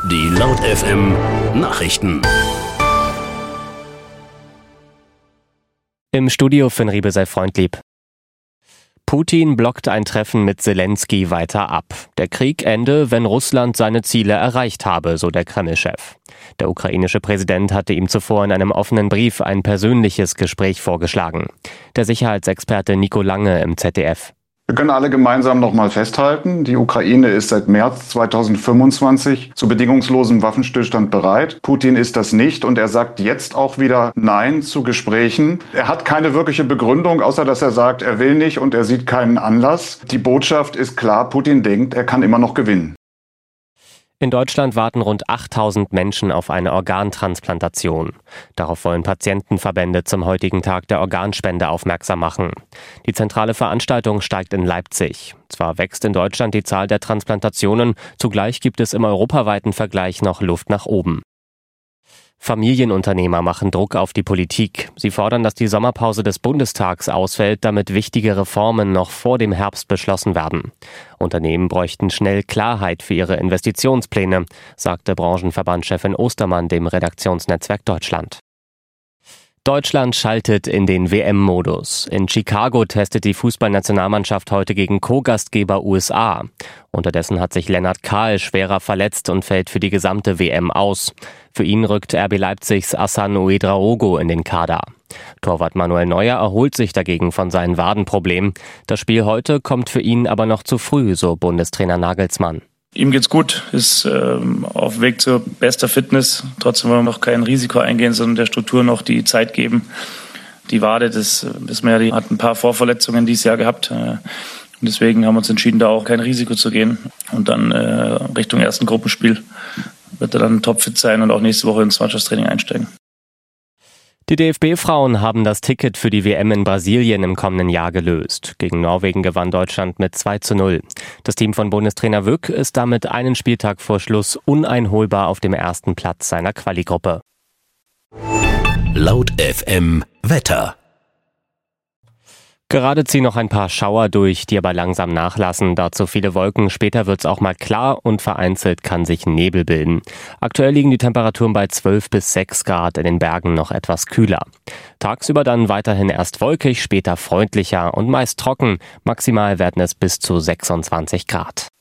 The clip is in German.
Die Laut FM Nachrichten. Im Studio Finn Riebe sei freundlieb. Putin blockt ein Treffen mit Selenskyj weiter ab. Der Krieg ende, wenn Russland seine Ziele erreicht habe, so der Kreml-Chef. Der ukrainische Präsident hatte ihm zuvor in einem offenen Brief ein persönliches Gespräch vorgeschlagen. Der Sicherheitsexperte Nico Lange im ZDF. Wir können alle gemeinsam noch mal festhalten, die Ukraine ist seit März 2025 zu bedingungslosem Waffenstillstand bereit. Putin ist das nicht und er sagt jetzt auch wieder Nein zu Gesprächen. Er hat keine wirkliche Begründung, außer dass er sagt, er will nicht und er sieht keinen Anlass. Die Botschaft ist klar, Putin denkt, er kann immer noch gewinnen. In Deutschland warten rund 8000 Menschen auf eine Organtransplantation. Darauf wollen Patientenverbände zum heutigen Tag der Organspende aufmerksam machen. Die zentrale Veranstaltung steigt in Leipzig. Zwar wächst in Deutschland die Zahl der Transplantationen, zugleich gibt es im europaweiten Vergleich noch Luft nach oben. Familienunternehmer machen Druck auf die Politik. Sie fordern, dass die Sommerpause des Bundestags ausfällt, damit wichtige Reformen noch vor dem Herbst beschlossen werden. Unternehmen bräuchten schnell Klarheit für ihre Investitionspläne, sagte Branchenverbandchefin Ostermann dem Redaktionsnetzwerk Deutschland. Deutschland schaltet in den WM-Modus. In Chicago testet die Fußballnationalmannschaft heute gegen Co-Gastgeber USA. Unterdessen hat sich Lennart Kahl schwerer verletzt und fällt für die gesamte WM aus. Für ihn rückt RB Leipzigs Hassan Ouedraogo in den Kader. Torwart Manuel Neuer erholt sich dagegen von seinen Wadenproblemen. Das Spiel heute kommt für ihn aber noch zu früh, so Bundestrainer Nagelsmann. Ihm geht's gut, ist auf Weg zur bester Fitness. Trotzdem wollen wir noch kein Risiko eingehen, sondern der Struktur noch die Zeit geben. Die Wade, das wissen wir ja, die hat ein paar Vorverletzungen dieses Jahr gehabt. Und deswegen haben wir uns entschieden, da auch kein Risiko zu gehen. Und dann Richtung ersten Gruppenspiel wird er dann topfit sein und auch nächste Woche ins Mannschaftstraining einsteigen. Die DFB-Frauen haben das Ticket für die WM in Brasilien im kommenden Jahr gelöst. Gegen Norwegen gewann Deutschland mit 2:0. Das Team von Bundestrainer Wück ist damit einen Spieltag vor Schluss uneinholbar auf dem ersten Platz seiner Quali-Gruppe. Laut FM Wetter. Gerade ziehen noch ein paar Schauer durch, die aber langsam nachlassen. Dazu viele Wolken. Später wird es auch mal klar und vereinzelt kann sich Nebel bilden. Aktuell liegen die Temperaturen bei 12 bis 6 Grad, in den Bergen noch etwas kühler. Tagsüber dann weiterhin erst wolkig, später freundlicher und meist trocken. Maximal werden es bis zu 26 Grad.